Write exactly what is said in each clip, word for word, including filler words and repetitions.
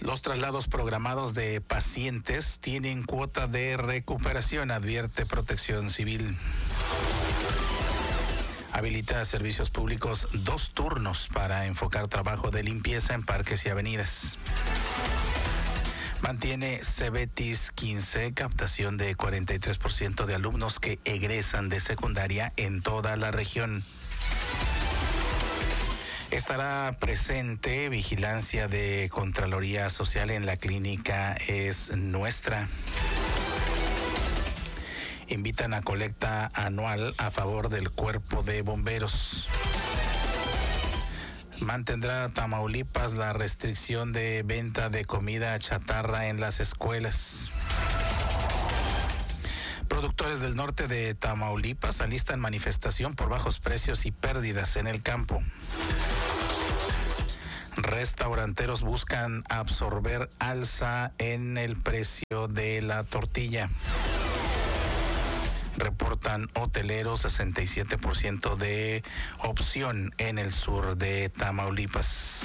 Los traslados programados de pacientes tienen cuota de recuperación, advierte Protección Civil. Habilita servicios públicos dos turnos para enfocar trabajo de limpieza en parques y avenidas. Mantiene Cebetis quince captación de cuarenta y tres por ciento de alumnos que egresan de secundaria en toda la región. Estará presente vigilancia de Contraloría Social en la clínica Es Nuestra. Invitan a colecta anual a favor del Cuerpo de Bomberos. Mantendrá Tamaulipas la restricción de venta de comida chatarra en las escuelas. Productores del norte de Tamaulipas alistan manifestación por bajos precios y pérdidas en el campo. Restauranteros buscan absorber alza en el precio de la tortilla. Reportan hoteleros sesenta y siete por ciento de opción en el sur de Tamaulipas.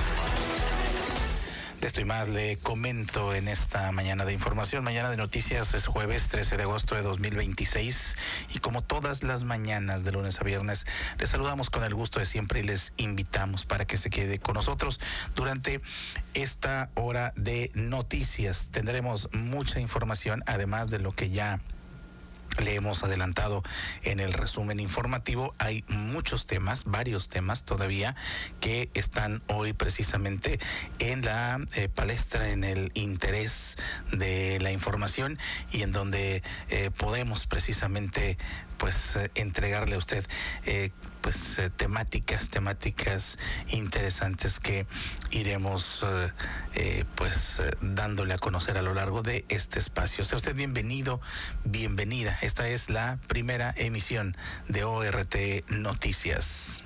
De esto y más le comento en esta mañana de información. Mañana de noticias es jueves trece de agosto de dos mil veintiséis y como todas las mañanas de lunes a viernes les saludamos con el gusto de siempre y les invitamos para que se quede con nosotros durante esta hora de noticias. Tendremos mucha información además de lo que ya le hemos adelantado en el resumen informativo. Hay muchos temas, varios temas todavía que están hoy precisamente en la eh, palestra, en el interés de la información y en donde eh, podemos precisamente pues eh, entregarle a usted eh, pues eh, temáticas, temáticas interesantes que iremos eh, eh, pues eh, dándole a conocer a lo largo de este espacio. Sea usted bienvenido, bienvenida. Esta es la primera emisión de O R T Noticias.